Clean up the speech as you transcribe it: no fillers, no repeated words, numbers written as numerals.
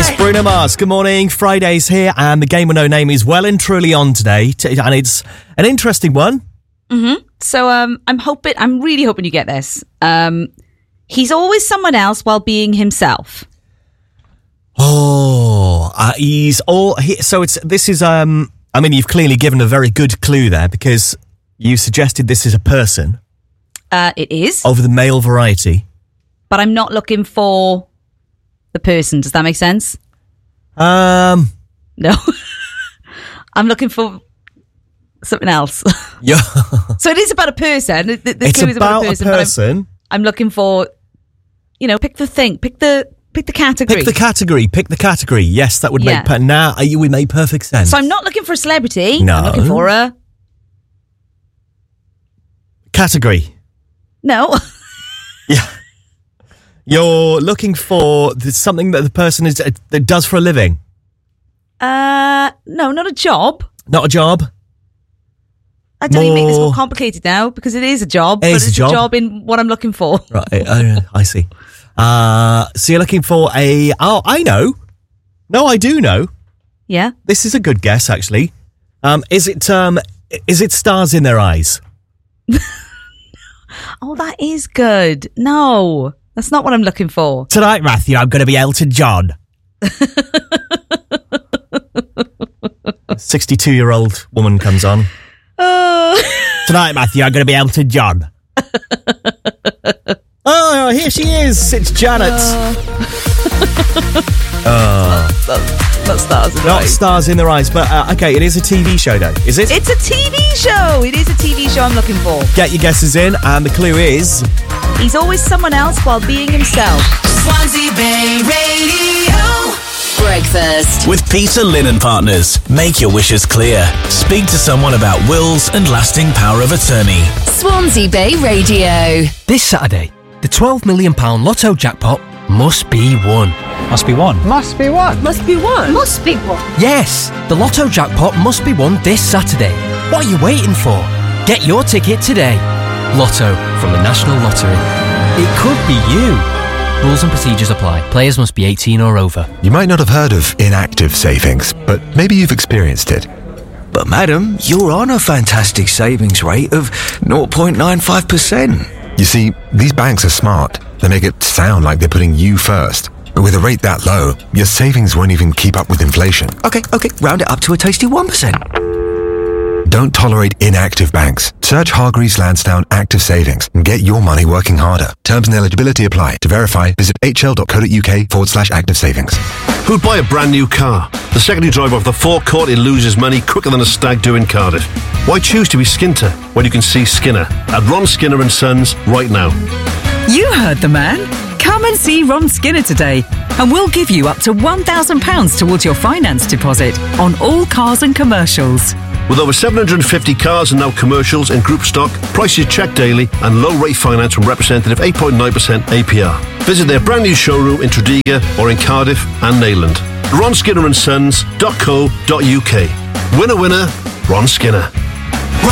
It's Bruno Mars. Good morning. Friday's here, and the Game with No Name is well and truly on today, and it's an interesting one. Mm-hmm. So I'm really hoping you get this. He's always someone else while being himself. I mean, you've clearly given a very good clue there because you suggested this is a person. It is. Of the male variety. But I'm not looking for the person. Does that make sense? No. I'm looking for something else. Yeah. So it is about a person. The it's clue is about a person. I'm looking for, pick the thing. Pick the category. Pick the category. Yes, that would make we made perfect sense. So I'm not looking for a celebrity. No. I'm looking for a category. No. Yeah. You're looking for something that the person that does for a living. No, not a job. Not a job. I don't even make this more complicated now because it is a job. It's a job in what I'm looking for. Right. I see. So you're looking for I know. No, I do know. Yeah. This is a good guess, actually. Is it stars in their eyes? Oh, that is good. No, that's not what I'm looking for. Tonight, Matthew, I'm going to be Elton John. 62-year-old woman comes on. Tonight, Matthew, I'm going to be Elton John. Oh, here she is. It's Janet. Not stars in their eyes. Not stars in their eyes, but okay, it is a TV show, though. Is it? It's a TV show. It is a TV show I'm looking for. Get your guesses in, and the clue is... He's always someone else while being himself. Swansea Bay Radio. Breakfast with Peter Linen Partners. Make your wishes clear. Speak to someone about wills and lasting power of attorney. Swansea Bay Radio. This Saturday, the £12 million Lotto jackpot must be won. Must be won. Must be won. Must be won. Must be won. Yes, the Lotto jackpot must be won this Saturday. What are you waiting for? Get your ticket today. Lotto from the National Lottery. It could be you. Rules and procedures apply. Players must be 18 or over. You might not have heard of inactive savings, but maybe you've experienced it. But madam, you're on a fantastic savings rate of 0.95%. You see, these banks are smart. They make it sound like they're putting you first. But with a rate that low, your savings won't even keep up with inflation. Okay, round it up to a tasty 1%. Don't tolerate inactive banks. Search Hargreaves Lansdowne Active Savings and get your money working harder. Terms and eligibility apply. To verify, visit hl.co.uk/active savings. Who'd buy a brand new car? The secondary driver of the forecourt, he loses money quicker than a stag do in Cardiff. Why choose to be Skinter when you can see Skinner at Ron Skinner and Sons right now? You heard the man. Come and see Ron Skinner today and we'll give you up to £1,000 towards your finance deposit on all cars and commercials. With over 750 cars and now commercials in group stock, prices checked daily and low rate finance from representative 8.9% APR. Visit their brand new showroom in Tredegar or in Cardiff and Neyland. RonSkinnerandSons.co.uk. Winner, winner, Ron Skinner.